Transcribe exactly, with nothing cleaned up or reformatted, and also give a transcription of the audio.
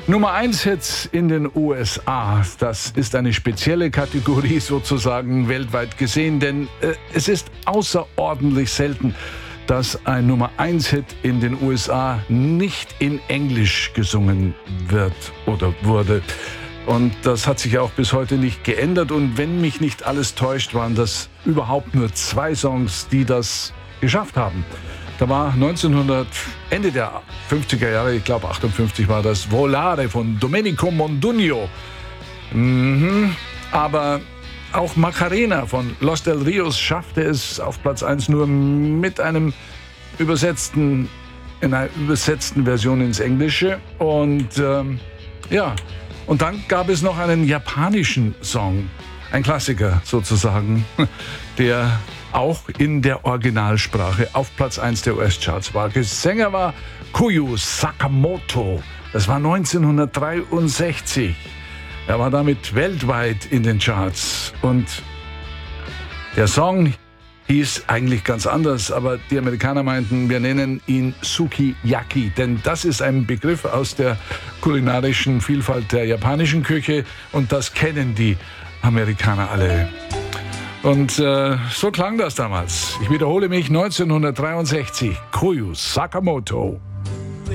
Nummer eins Hits in den U S A, das ist eine spezielle Kategorie sozusagen weltweit gesehen, denn äh, es ist außerordentlich selten, dass ein Nummer eins Hit in den U S A nicht in Englisch gesungen wird oder wurde. Und das hat sich auch bis heute nicht geändert. Und wenn mich nicht alles täuscht, waren das überhaupt nur zwei Songs, die das geschafft haben. Da war neunzehnhundert, Ende der fünfziger Jahre, ich glaube achtundfünfzig war das, Volare von Domenico Modugno. Mhm. Aber auch Macarena von Los Del Rios schaffte es auf Platz eins nur mit einem übersetzten, in einer übersetzten Version ins Englische. Und ähm, ja, und dann gab es noch einen japanischen Song, ein Klassiker sozusagen, der auch in der Originalsprache auf Platz eins der U S-Charts war. Sänger war Koyu Sakamoto. Das war neunzehnhundertdreiundsechzig. Er war damit weltweit in den Charts. Und der Song hieß eigentlich ganz anders, aber die Amerikaner meinten, wir nennen ihn Sukiyaki, denn das ist ein Begriff aus der kulinarischen Vielfalt der japanischen Küche und das kennen die Amerikaner alle. Und äh, so klang das damals. Ich wiederhole mich, neunzehnhundertdreiundsechzig, Koyu Sakamoto.